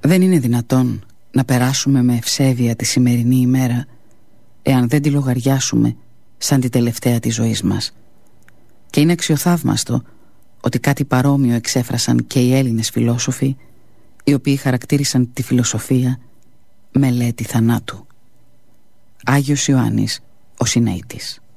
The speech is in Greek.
Δεν είναι δυνατόν να περάσουμε με ευσέβεια τη σημερινή ημέρα εάν δεν τη λογαριάσουμε σαν τη τελευταία της ζωής μας. Και είναι αξιοθαύμαστο ότι κάτι παρόμοιο εξέφρασαν και οι Έλληνες φιλόσοφοι, οι οποίοι χαρακτήρισαν τη φιλοσοφία μελέτη θανάτου. Άγιος Ιωάννης ο Συναήτης.